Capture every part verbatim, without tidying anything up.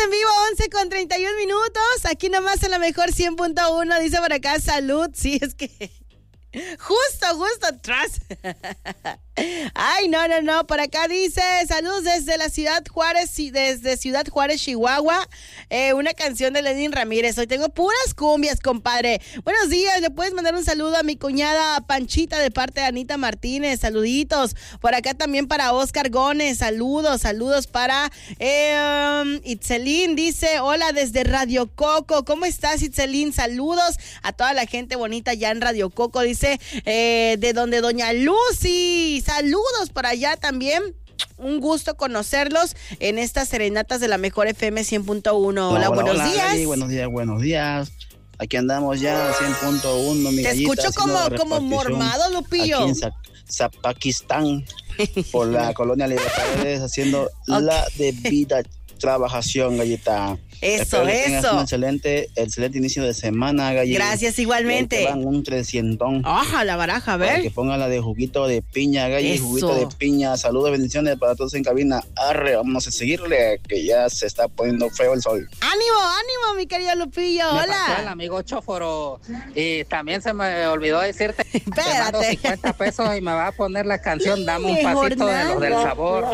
en vivo, once con treinta y un minutos. Aquí nomás en la mejor cien punto uno. Dice por acá, salud. Sí, es que... Justo, justo atrás. Ay, no, no, no. Por acá dice, saludos desde la ciudad Juárez, desde Ciudad Juárez, Chihuahua. Eh, una canción de Lenin Ramírez. Hoy tengo puras cumbias, compadre. Buenos días. Le puedes mandar un saludo a mi cuñada Panchita de parte de Anita Martínez. Saluditos. Por acá también para Oscar Gómez. Saludos, saludos para eh, um, Itzelín. Dice, hola desde Radio Coco. ¿Cómo estás, Itzelín? Saludos a toda la gente bonita ya en Radio Coco. Dice, Eh, de donde doña Lucy, saludos por allá también, un gusto conocerlos en estas serenatas de la mejor F M cien punto uno. Hola, hola, buenos hola, días. Gaby, buenos días, buenos días. Aquí andamos ya cien punto uno, mi Te gallita, escucho como, como mormado, Lupillo. Aquí en Za- Zapakistán, por la colonia Libertadores, haciendo Okay. la debida trabajación, gallita. Eso, Espero que tengas eso. un excelente, excelente inicio de semana, gallita. Gracias, igualmente. Y ahí te van un trescientón. Ajá, la baraja, a Para ver. que pongan la de juguito de piña, galli, Eso. juguito de piña. Saludos, bendiciones para todos en cabina. Arre, vamos a seguirle, que ya se está poniendo feo el sol. Ánimo, ánimo, mi querido Lupillo. Me Hola. pasó el amigo Chóforo. Y también se me olvidó decirte. Te mando Espérate. cincuenta pesos y me va a poner la canción Dame un Mejor pasito de los del nada. sabor.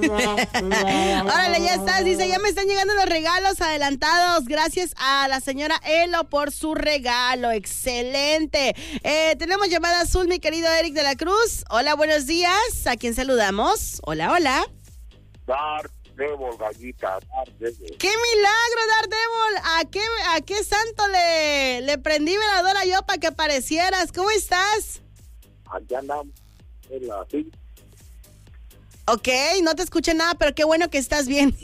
Órale, ya estás. Dice, ya me están llegando los regalos adelantados. Gracias a la señora Elo por su regalo. Excelente. Eh, tenemos llamada azul, mi querido Eric de la Cruz. Hola, buenos días. ¿A quién saludamos? Hola, hola. Daredevil, gallita, Daredevil. ¡Qué milagro, Daredevil! ¿A qué, a qué santo le, le prendí veladora yo para que aparecieras? ¿Cómo estás? Aquí andamos en la sí. Ok, no te escuché nada, pero qué bueno que estás bien.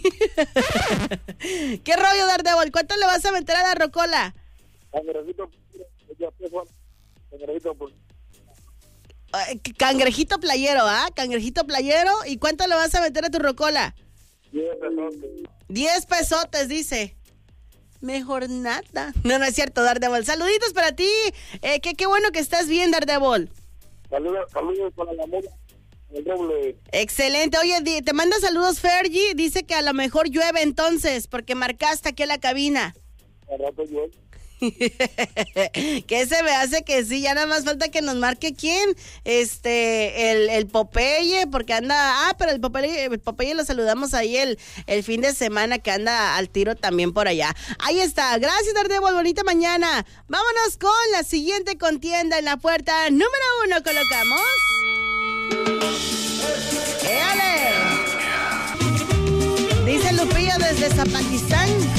¿Qué rollo, Daredevil? ¿Cuánto le vas a meter a la rocola? Cangrejito, ya fue, cangrejito, pues, Ay, cangrejito playero, ¿ah? Cangrejito playero. ¿Y cuánto le vas a meter a tu rocola? diez pesos. Diez pesotes, dice. Mejor nada. No, no es cierto, Daredevil. Saluditos para ti. Eh, qué, qué bueno que estás bien, Daredevil. Saludos, saludos para la mula, el doble. Excelente. Oye, di- te manda saludos Fergie. Dice que a lo mejor llueve entonces, porque marcaste aquí a la cabina. Al rato yo. Que se me hace que sí, ya nada más falta que nos marque quién, este, el, el Popeye, porque anda, ah, pero el Popeye, el Popeye lo saludamos ahí el, el fin de semana que anda al tiro también por allá. Ahí está, gracias Daredevil, bonita mañana. Vámonos con la siguiente contienda en la puerta número uno, colocamos. ¡Éale! Dice Lupillo desde Zapakistán.